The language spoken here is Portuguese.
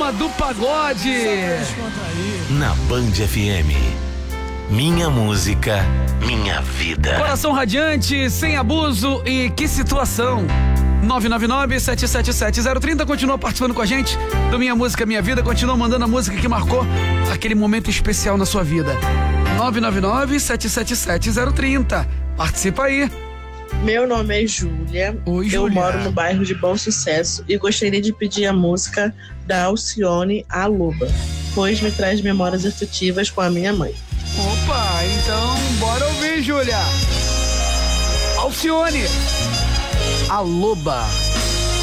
Turma do Pagode. Na Band FM. Minha música, minha vida. Coração radiante, sem abuso e que situação. 999-777-030, continua participando com a gente do Minha Música, Minha Vida, continua mandando a música que marcou aquele momento especial na sua vida. 999-777-030, participa aí. Meu nome é Júlia. Oi, Júlia. Eu moro no bairro de Bom Sucesso e gostaria de pedir a música da Alcione, A Loba, pois me traz memórias afetivas com a minha mãe. Opa, então bora ouvir, Júlia. Alcione, A Loba.